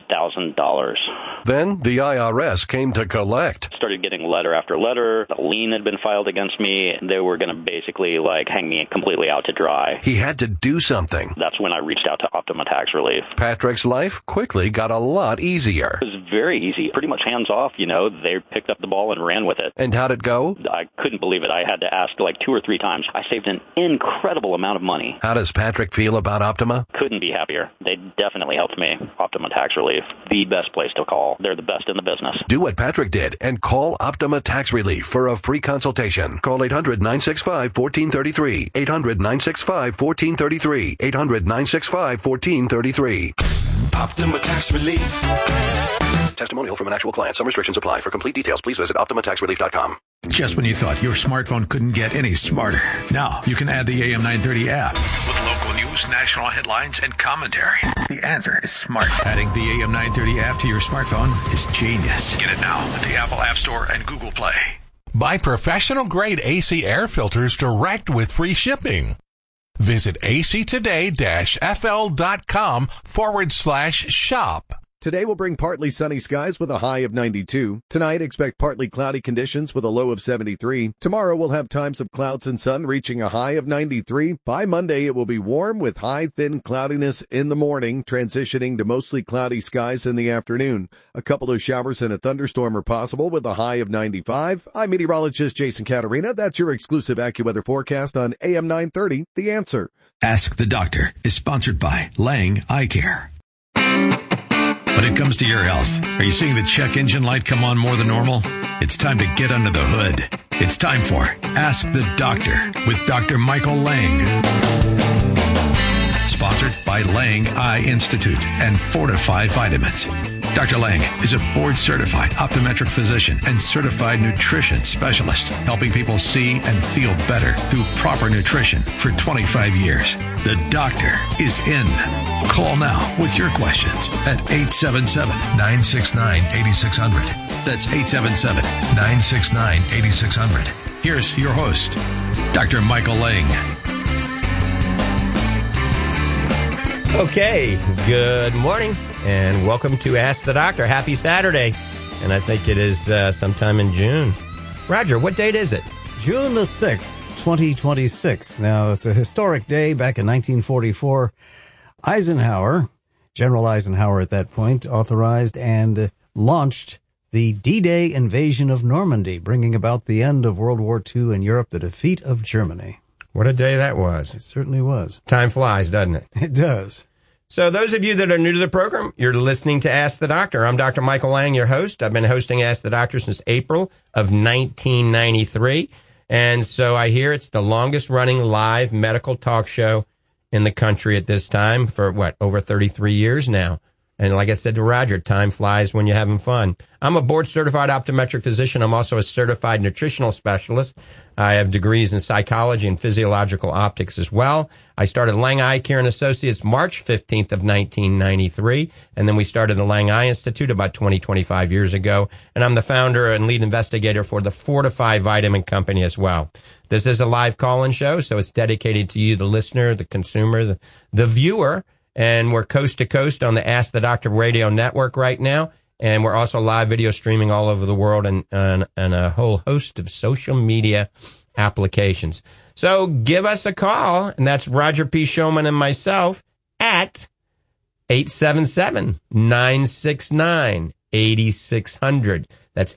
Then the IRS came to collect. Started getting letter after letter. A lien had been filed against me. They were going to basically hang me completely out to dry. He had to do something. That's when I reached out to Optima Tax Relief. Patrick's life quickly got a lot easier. It was very easy, pretty much hands off. They picked up the ball and ran with it. And how'd it go? I couldn't believe it. I had to ask 2 or 3 times. I saved an incredible amount of money. How does Patrick feel about Optima? Couldn't be happier. They definitely helped me. Optima Tax Relief, the best place to call. They're the best in the business. Do what Patrick did and call Optima Tax Relief for a free consultation. Call 800-965-1433. 800-965-1433. 800-965-1433. Optima Tax Relief. Testimonial from an actual client. Some restrictions apply. For complete details, please visit OptimaTaxRelief.com. Just when you thought your smartphone couldn't get any smarter, now you can add the AM 930 app with local news, national headlines, and commentary. The answer is smart. Adding the AM 930 app to your smartphone is genius. Get it now at the Apple App Store and Google Play. Buy professional-grade AC air filters direct with free shipping. Visit actoday-fl.com/shop. Today will bring partly sunny skies with a high of 92. Tonight, expect partly cloudy conditions with a low of 73. Tomorrow, we'll have times of clouds and sun reaching a high of 93. By Monday, it will be warm with high, thin cloudiness in the morning, transitioning to mostly cloudy skies in the afternoon. A couple of showers and a thunderstorm are possible with a high of 95. I'm meteorologist Jason Caterina. That's your exclusive AccuWeather forecast on AM 930, The Answer. Ask the Doctor is sponsored by Lang Eye Care. When it comes to your health, are you seeing the check engine light come on more than normal? It's time to get under the hood. It's time for Ask the Doctor with Dr. Michael Lang. Sponsored by Lang Eye Institute and Fortified Vitamins. Dr. Lang is a board-certified optometric physician and certified nutrition specialist, helping people see and feel better through proper nutrition for 25 years. The doctor is in. Call now with your questions at 877-969-8600. That's 877-969-8600. Here's your host, Dr. Michael Lang. Okay, good morning, and welcome to Ask the Doctor. Happy Saturday, and I think it is sometime in June. Roger, what date is it? June the 6th, 2026. Now, it's a historic day. Back in 1944, General Eisenhower at that point, authorized and launched the D-Day invasion of Normandy, bringing about the end of World War II in Europe, the defeat of Germany. What a day that was. It certainly was. Time flies, doesn't it? It does. So those of you that are new to the program, you're listening to Ask the Doctor. I'm Dr. Michael Lang, your host. I've been hosting Ask the Doctor since April of 1993. And so I hear it's the longest running live medical talk show in the country at this time for, over 33 years now. And like I said to Roger, time flies when you're having fun. I'm a board-certified optometric physician. I'm also a certified nutritional specialist. I have degrees in psychology and physiological optics as well. I started Lang Eye Care and Associates March 15th of 1993, and then we started the Lang Eye Institute about 25 years ago. And I'm the founder and lead investigator for the Fortify Vitamin Company as well. This is a live call-in show, so it's dedicated to you, the listener, the consumer, the viewer. And we're coast to coast on the Ask the Doctor Radio Network right now. And we're also live video streaming all over the world and a whole host of social media applications. So give us a call, and that's Roger P. Showman and myself at 877-969-8600. That's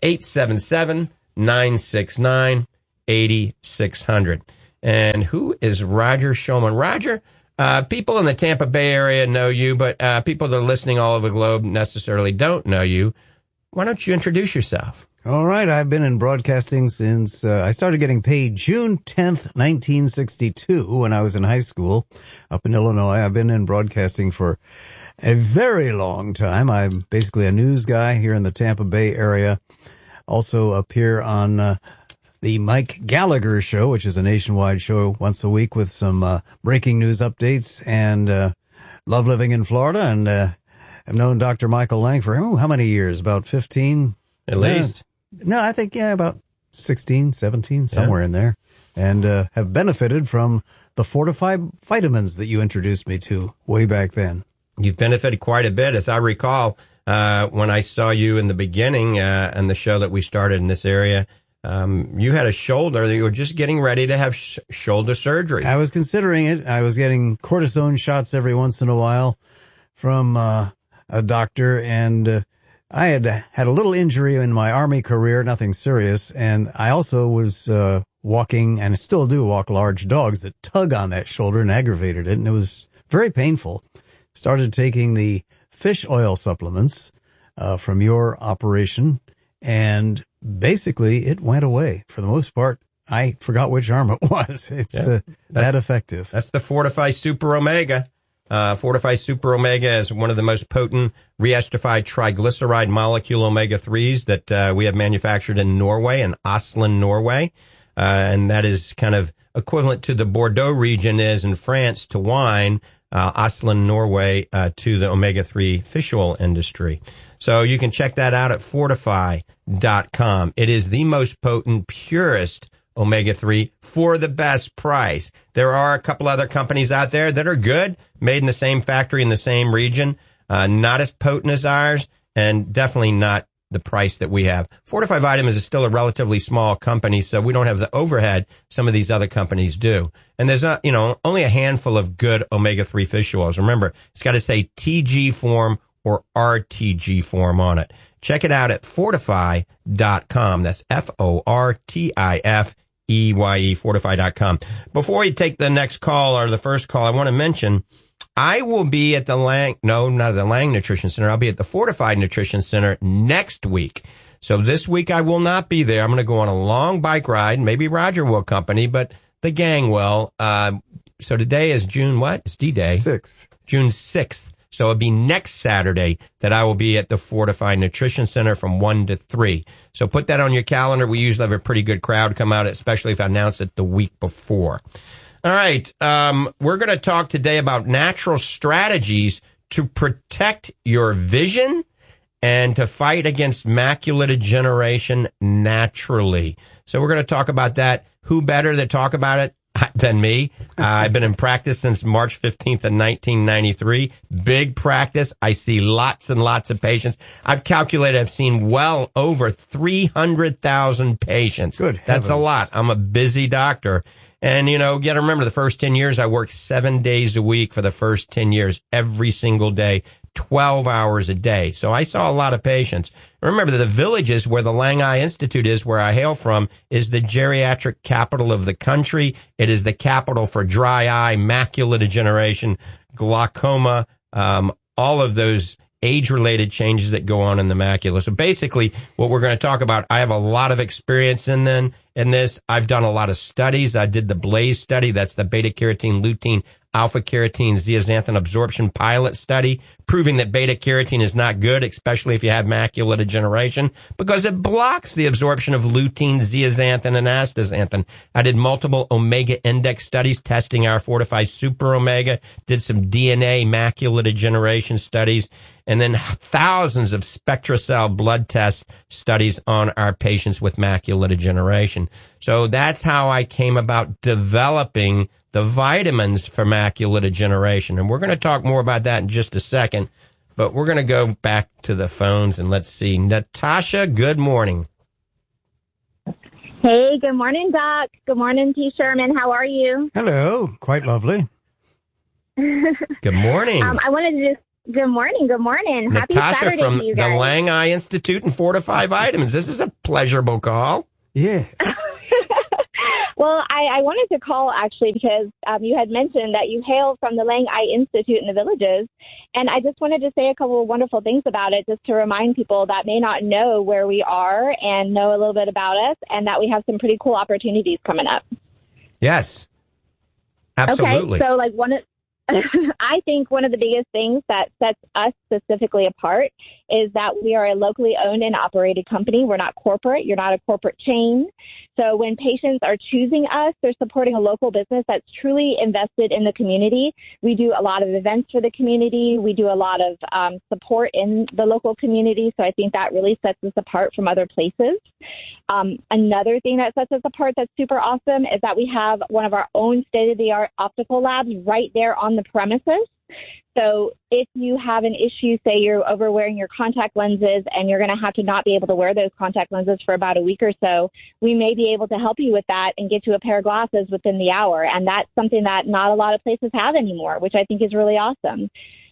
877-969-8600. And who is Roger Showman? Roger, people in the Tampa Bay area know you, but people that are listening all over the globe necessarily don't know you. Why don't you introduce yourself? All right. I've been in broadcasting since I started getting paid June 10th, 1962, when I was in high school up in Illinois. I've been in broadcasting for a very long time. I'm basically a news guy here in the Tampa Bay area. Also appear on the Mike Gallagher Show, which is a nationwide show once a week with some breaking news updates, and love living in Florida. And I've known Dr. Michael Lang for, how many years? About 15? At least. No, I think, about 16, 17, somewhere in there. And have benefited from the Fortify vitamins that you introduced me to way back then. You've benefited quite a bit. As I recall, when I saw you in the beginning and the show that we started in this area, you had a shoulder that you were just getting ready to have shoulder surgery. I was considering it. I was getting cortisone shots every once in a while from a doctor, and I had a little injury in my Army career, nothing serious, and I also was walking, and I still do walk, large dogs that tug on that shoulder and aggravated it, and it was very painful. Started taking the fish oil supplements from your operation, and basically it went away. For the most part, I forgot which arm it was. It's that effective. That's the Fortify Super Omega. Fortify Super Omega is one of the most potent reesterified triglyceride molecule omega-3s that we have manufactured in Norway, in Oslo, Norway. And that is kind of equivalent to the Bordeaux region is in France to wine, Oslo, Norway, to the omega-3 fish oil industry. So you can check that out at fortify.com. It is the most potent, purest omega-3 for the best price. There are a couple other companies out there that are good, made in the same factory in the same region, not as potent as ours, and definitely not the price that we have. Fortify Vitamins is still a relatively small company, so we don't have the overhead some of these other companies do. And there's only a handful of good omega-3 fish oils. Remember, it's got to say TG form or RTG form on it. Check it out at fortify.com. That's FORTIFEYE, fortify.com. Before we take the next call or the first call, I want to mention I will be at the not at the Lang Nutrition Center. I'll be at the Fortified Nutrition Center next week. So this week I will not be there. I'm going to go on a long bike ride. Maybe Roger will accompany, but the gang will. So today is June what? It's D-Day. 6th. June 6th. So it'll be next Saturday that I will be at the Fortified Nutrition Center from 1 to 3. So put that on your calendar. We usually have a pretty good crowd come out, especially if I announce it the week before. All right. We're going to talk today about natural strategies to protect your vision and to fight against macular degeneration naturally. So we're going to talk about that. Who better to talk about it than me? I've been in practice since March 15th of 1993. Big practice. I see lots and lots of patients. I've calculated I've seen well over 300,000 patients. Good heavens. That's a lot. I'm a busy doctor. And, you know, you got to remember the first 10 years, I worked 7 days a week for the first 10 years, every single day, 12 hours a day. So I saw a lot of patients. Remember that the Villages, where the Lang Eye Institute is, where I hail from, is the geriatric capital of the country. It is the capital for dry eye, macular degeneration, glaucoma, all of those age-related changes that go on in the macula. So basically, what we're going to talk about, I have a lot of experience in this. I've done a lot of studies. I did the BLAZE study. That's the beta-carotene, lutein, alpha-carotene, zeaxanthin absorption pilot study. proving that beta carotene is not good, especially if you have macular degeneration, because it blocks the absorption of lutein, zeaxanthin, and astaxanthin. I did multiple omega index studies testing our Fortify Super Omega, did some DNA macular degeneration studies, and then thousands of SpectraCell blood test studies on our patients with macular degeneration. So that's how I came about developing the vitamins for macular degeneration. And we're going to talk more about that in just a second, but we're going to go back to the phones and let's see. Natasha, good morning. Hey, good morning, Doc. Good morning, T. Sherman. How are you? Hello. Quite lovely. Good morning. I wanted to just, good morning. Happy Natasha Saturday from to you the guys. Lang Eye Institute and Fortify Vitamins. This is a pleasurable call. Yeah. Well, I wanted to call actually because you had mentioned that you hail from the Lang Eye Institute in the Villages. And I just wanted to say a couple of wonderful things about it just to remind people that may not know where we are and know a little bit about us and that we have some pretty cool opportunities coming up. Yes. Absolutely. Okay, so like I think one of the biggest things that sets us specifically apart is that we are a locally owned and operated company. We're not corporate. You're not a corporate chain. So when patients are choosing us, they're supporting a local business that's truly invested in the community. We do a lot of events for the community. We do a lot of support in the local community. So I think that really sets us apart from other places. Another thing that sets us apart that's super awesome is that we have one of our own state-of-the-art optical labs right there on the premises. So if you have an issue, say you're overwearing your contact lenses and you're going to have to not be able to wear those contact lenses for about a week or so, we may be able to help you with that and get you a pair of glasses within the hour. And that's something that not a lot of places have anymore, which I think is really awesome.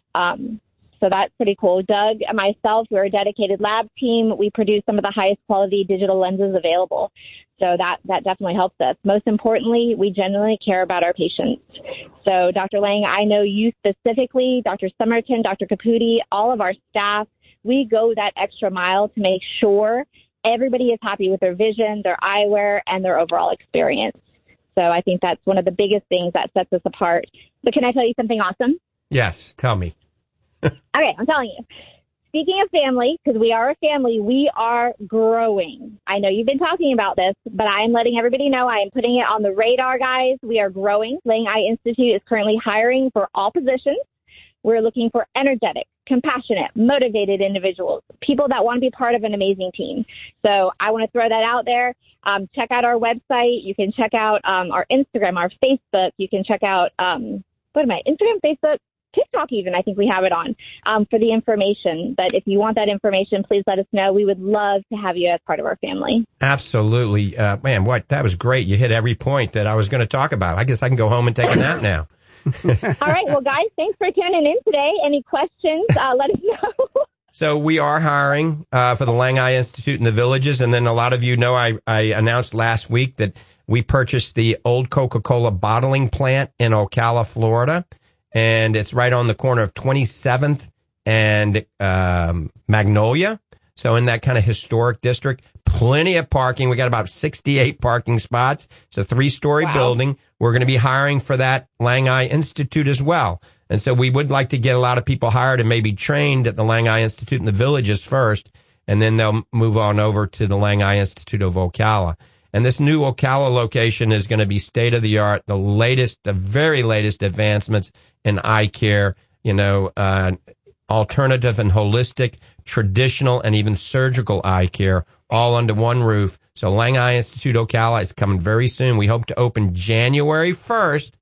So that's pretty cool. Doug and myself, we're a dedicated lab team. We produce some of the highest quality digital lenses available. So that definitely helps us. Most importantly, we genuinely care about our patients. So Dr. Lang, I know you specifically, Dr. Summerton, Dr. Caputi, all of our staff, we go that extra mile to make sure everybody is happy with their vision, their eyewear, and their overall experience. So I think that's one of the biggest things that sets us apart. But can I tell you something awesome? Yes, tell me. Okay, I'm telling you. Speaking of family, because we are a family, we are growing. I know you've been talking about this, but I am letting everybody know I am putting it on the radar, guys. We are growing. Lang Eye Institute is currently hiring for all positions. We're looking for energetic, compassionate, motivated individuals, people that want to be part of an amazing team. So I want to throw that out there. Check out our website. You can check out our Instagram, our Facebook. You can check out, Instagram, Facebook, TikTok even, I think we have it on, for the information. But if you want that information, please let us know. We would love to have you as part of our family. Absolutely. Man, that was great. You hit every point that I was going to talk about. I guess I can go home and take a nap now. All right. Well, guys, thanks for tuning in today. Any questions, let us know. So we are hiring for the Lang Eye Institute in the Villages. And then a lot of you know I announced last week that we purchased the old Coca-Cola bottling plant in Ocala, Florida. And it's right on the corner of 27th and Magnolia. So in that kind of historic district, plenty of parking. We got about 68 parking spots. It's a 3-story building. We're going to be hiring for that Lang Eye Institute as well. And so we would like to get a lot of people hired and maybe trained at the Lang Eye Institute in the Villages first, and then they'll move on over to the Lang Eye Institute of Ocala. And this new Ocala location is going to be state-of-the-art, the very latest advancements in eye care, alternative and holistic, traditional, and even surgical eye care, all under one roof. So Lang Eye Institute Ocala is coming very soon. We hope to open January 1st,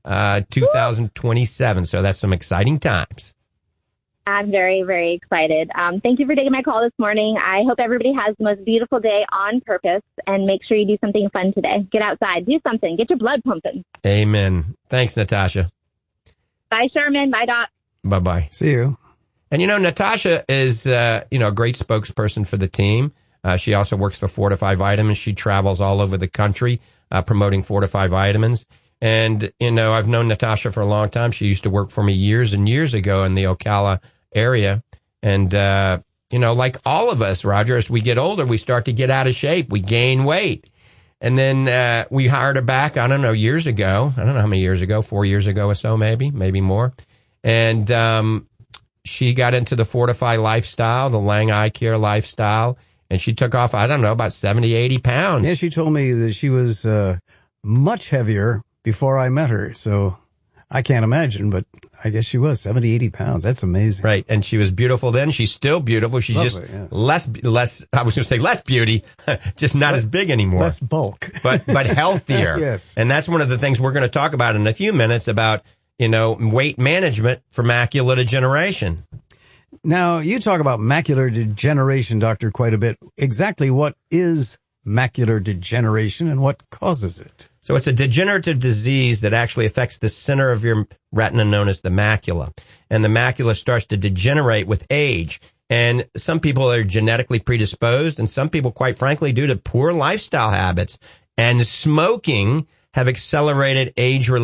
2027. So that's some exciting times. I'm very, very excited. Thank you for taking my call this morning. I hope everybody has the most beautiful day on purpose, and make sure you do something fun today. Get outside, do something, get your blood pumping. Amen. Thanks, Natasha. Bye, Sherman. Bye, Doc. Bye-bye. See you. And, Natasha is, a great spokesperson for the team. She also works for Fortify Vitamins. She travels all over the country promoting Fortify Vitamins. And, I've known Natasha for a long time. She used to work for me years and years ago in the Ocala area. And, like all of us, Roger, as we get older, we start to get out of shape. We gain weight. And then we hired her back, I don't know, years ago. I don't know how many years ago, 4 years ago or so, maybe more. And she got into the Fortify lifestyle, the Lang Eye Care lifestyle, and she took off, I don't know, about 70, 80 pounds. Yeah, she told me that she was much heavier before I met her. So I can't imagine, but I guess she was 70, 80 pounds. That's amazing. Right. And she was beautiful then. She's still beautiful. She's Lovely, just less, I was going to say less beauty, just not as big anymore. Less bulk. but healthier. Yes. And that's one of the things we're going to talk about in a few minutes about, weight management for macular degeneration. Now, you talk about macular degeneration, Doctor, quite a bit. Exactly what is macular degeneration and what causes it? So it's a degenerative disease that actually affects the center of your retina known as the macula. And the macula starts to degenerate with age. And some people are genetically predisposed, and some people, quite frankly, due to poor lifestyle habits and smoking, have accelerated age-related